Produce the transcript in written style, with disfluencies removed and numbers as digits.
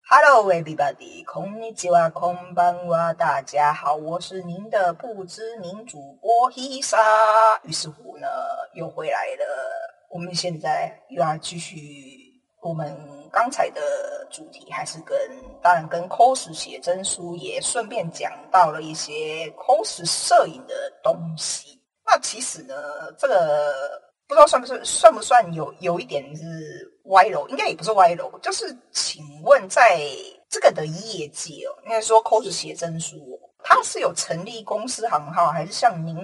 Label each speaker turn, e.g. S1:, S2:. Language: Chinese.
S1: Hello everybody， こんにちは、こんばんは，大家好，我是您的不知名主播 Hisa。于是乎呢，又回来了。我们现在又要继续我们刚才的主题，还是当然跟 cos 写真书也顺便讲到了一些 cos 摄影的东西。那其实呢，这个不知道算不算有一点是歪楼，应该也不是歪楼，就是请问在这个的业界应该说 cos 写真书它是有成立公司行号，还是像您